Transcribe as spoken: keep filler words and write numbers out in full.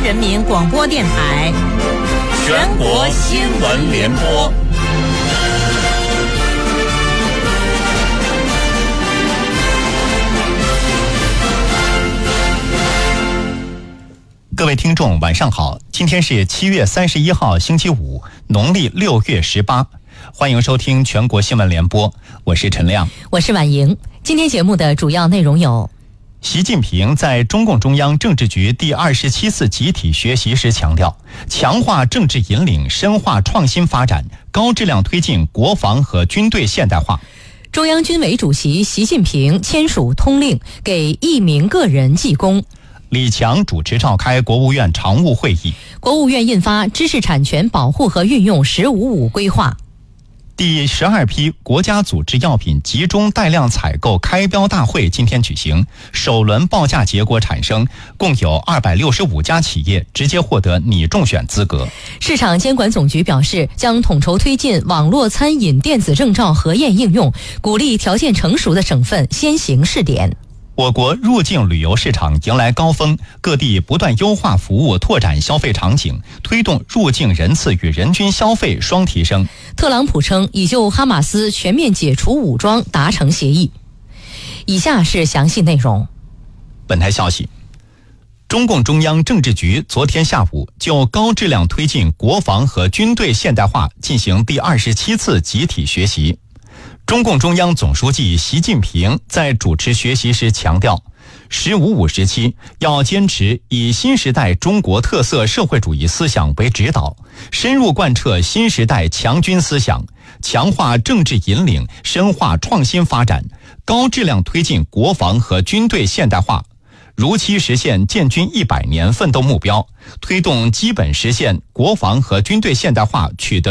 人民广播电台全国新闻联播。 各位听众晚上好，今天是七月三十一号星期五，农历六月十八，欢迎收听全国新闻联播，我是陈亮， 我是婉莹。今天节目的主要内容有： 习近平在中共中央政治局第二十七次集体学习时强调，强化政治引领，深化创新发展，高质量推进国防和军队现代化。 中央军委主席习近平签署通令，给一名个人记功。 李强主持召开国务院常务会议。 国务院印发知识产权保护和运用“十五五”规划。 第十二批国家组织药品集中带量采购开标大会今天举行，首轮报价结果产生，共有二百六十五家企业直接获得拟中选资格。 市场监管总局表示，将统筹推进网络餐饮电子证照核验应用，鼓励条件成熟的省份先行试点。 我国入境旅游市场迎来高峰，各地不断优化服务，拓展消费场景，推动入境人次与人均消费双提升。 特朗普称已就哈马斯全面解除武装达成协议。以下是详细内容。 本台消息，中共中央政治局昨天下午就高质量推进国防和军队现代化进行第二十七次集体学习。中共中央总书记习近平在主持学习时强调，十五五时期要坚持以新时代中国特色社会主义思想为指导，深入贯彻新时代强军思想，强化政治引领，深化创新发展，高质量推进国防和军队现代化，如期实现建军一百年奋斗目标，推动基本实现国防和军队现代化取得